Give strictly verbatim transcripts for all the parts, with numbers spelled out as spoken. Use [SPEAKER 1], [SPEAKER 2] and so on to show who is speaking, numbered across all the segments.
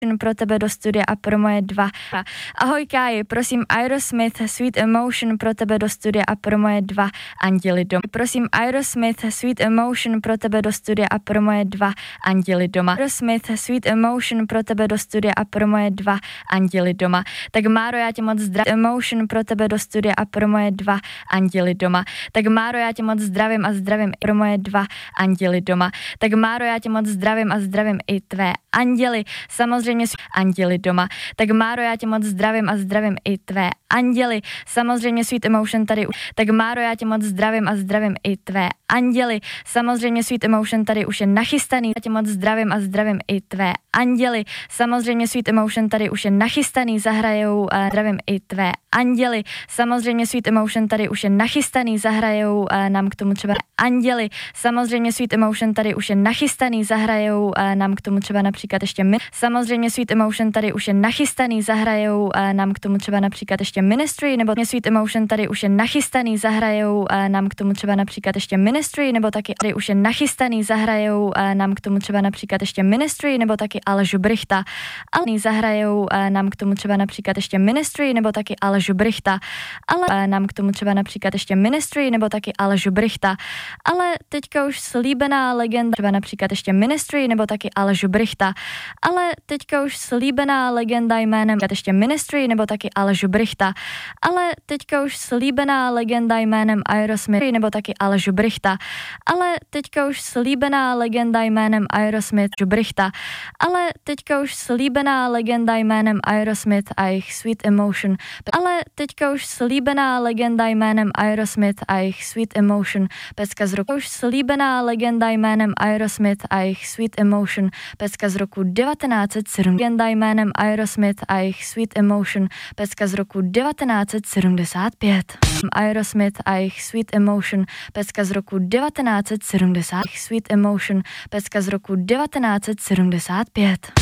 [SPEAKER 1] pro tebe do studia a pro moje dva. Ahoj Káji, prosím Aerosmith Sweet Emotion pro tebe do studia a pro moje dva anděli doma. Prosím Aerosmith Sweet Emotion pro tebe do studia a pro moje dva anděli doma. Aerosmith Sweet Emotion pro tebe do studia a pro moje dva anděli doma. Tak Máro, já tě moc zdravím. Emotion pro tebe do studia a pro moje dva anděli doma. Tak Máro, já tě moc zdravím a zdravím pro moje dva anděli doma. Tak Máro, já tě moc zdravím a zdravím i tvé anděli. Samozřejmě anděli doma. Tak Máro, já tě moc zdravím a zdravím i tvé anděli. Samozřejmě Sweet Emotion tady. Tak Máro, já tě moc zdravím a zdravím i tvé anděli. Samozřejmě Sweet Emotion tady už je nachystaný. Já tě moc zdravím a zdravím i tvé anděli. Samozřejmě Sweet Emotion tady už je nachystaný. Zahrajou a zdravím i tvé anděli. Samozřejmě Sweet Emotion tady už je nachystaný. Zahrajou a nám k tomu třeba anděli. Samozřejmě Sweet Emotion tady už je nachystaný. Zahrajou a nám k tomu třeba například ještě my. Samozřejmě Sweet Emotion tady už je nachystaný. Zahrajou a nám k tomu třeba například ještě Ministry, nebo Sweet Emotion tady už je nachystaný. Zahrajou a nám k tomu třeba například ještě Ministry, nebo taky tady už je nachystaný. Zahrajou a nám k tomu třeba například ještě Ministry, nebo taky Alžu Brichta. Ale zahrajou a nám k tomu třeba například ještě Ministry, nebo taky Alžu Brichta. Ale nám k tomu třeba například ještě Ministry, nebo taky Alžu Brichta. Ale teďka už slíbená legenda, třeba například ještě Ministry, nebo taky Alžu Brichta. Ale teďka už slíbená legenda jménem ještě Ministry, nebo taky Alžu Brichta. Ale teďka už slíbená legenda jménem Aerosmith, nebo taky Alžu Brichta. Ale teďka už slíbená legenda jménem Aerosmith, Brichta. Ale teďka už slíbená legenda jménem Aerosmith a jejich Sweet Emotion. Ale teďka už slíbená legenda jménem Aerosmith a jejich Sweet Emotion. Pecka z roku. Už slíbená legenda jménem Aerosmith a jejich Sweet Emotion. Pecka z roku devatenáct set sedm. Legenda jménem Aerosmith a jejich Sweet Emotion. Pecka z roku devatenáct set sedmdesát pět. Aerosmith a jejich Sweet Emotion. Pecka z roku devatenáct set sedmdesát. Sweet Emotion. Pecka z roku devatenáct set sedmdesát pět.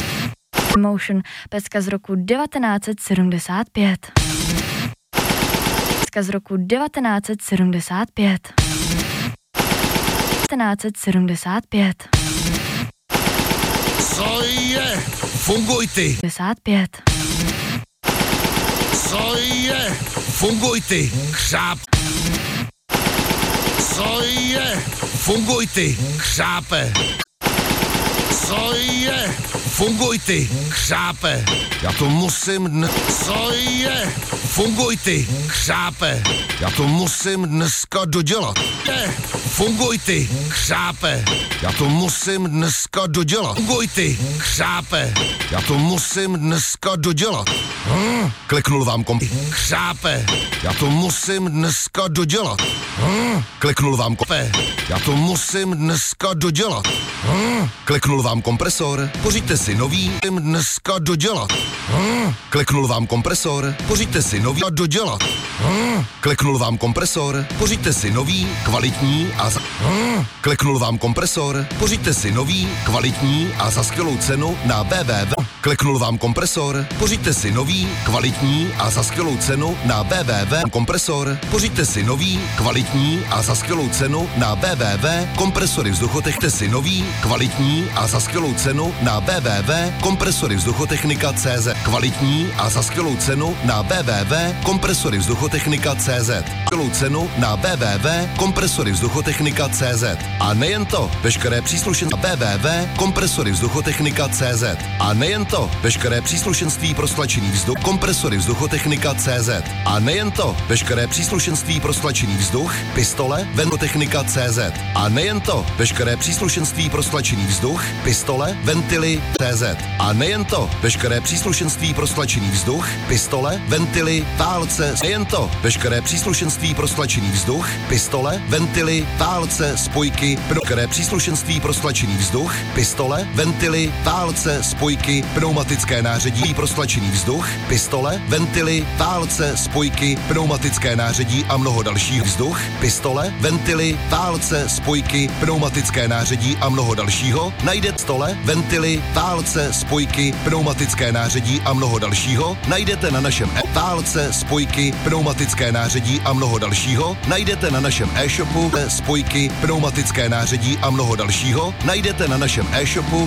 [SPEAKER 1] Emotion. Pecka z roku devatenáct set sedmdesát pět. Pecka z roku devatenáct set sedmdesát pět. devatenáct set sedmdesát pět.
[SPEAKER 2] Co je? Funguj ty.
[SPEAKER 1] sedmdesát pět.
[SPEAKER 2] Co je? Funguj ty. Křáp. Co je? Funguj ty. Křápe. Co je? Funguj ty. Křápe. Já to musím dnes. Co je? Funguj ty. Křápe. Já to musím dneska dodělat. Je. Funguj ty. Křápe. Já to musím dneska dodělat. Funguj ty. Křápe. Já to musím dneska dodělat. Hm? Kliknul vám komp. Křápe. Já to musím dneska dodělat. Hm? Kliknul vám komp. Já to musím dneska dodělat. Hm? Kliknul vám kompresor. Pořiďte si nový. Dneska dodělat. Hm? Kliknul vám kompresor. Pořiďte si nový a dodělat. Hm? Kliknul vám kompresor. Pořiďte si nový, kvalitní a za... Hm? Kliknul vám kompresor. Pořiďte si nový, kvalitní a za skvělou cenu na w w w. Kliknul vám kompresor. Pořiďte si nový, kvalitní a za skvělou cenu na w w w. Kompresor. Pořiďte si nový, kvalitní a za skvělou cenu na w w w. Kompresory vzduchotechniky si nový, kvalitní a za skvělou cenu na w w w. Kompresory vzduchotechnika tečka cé zet. Kvalitní a za skvělou cenu na w w w. Kompresory vzduchotechnika tečka cé zet. Skvělou cenu na w w w. Kompresory vzduchotechnika tečka cé zet. A nejen to, veškeré příslušenství w w w. Kompresory vzduchotechnika tečka cé zet. A nejen to, veškeré příslušenství pro stlačený vzduch. Kompresory vzduchotechnika tečka cé zet. A nejen to, veškeré příslušenství pro stlačený vzduch, pistole, ventotechnika tečka cé zet. A nejen to, veškeré příslušenství pro stlačený vzduch, pistole, ventily, cé zet. A nejen to, veškeré příslušenství pro stlačený vzduch, pistole, ventily, válce, nejen to, veškeré příslušenství pro stlačený vzduch, pistole, ventily, válce, spojky, veškeré příslušenství pro stlačený vzduch, pistole, ventily, válce, spojky, pneumatické nářadí pro stlačený vzduch, pistole, ventily, válce, spojky, pneumatické nářadí a mnoho dalších vzduch, pistole, ventily, válce, spojky, pneumatické nářadí a mnoho dalšího, najde stole, ventily, válce, spojky, pneumatické nářadí a mnoho dalšího, najdete na našem e- válce, spojky, pneumatické nářadí a mnoho dalšího, najdete na našem e-shopu spojky, pneumatické nářadí a mnoho dalšího, najdete na našem e-shopu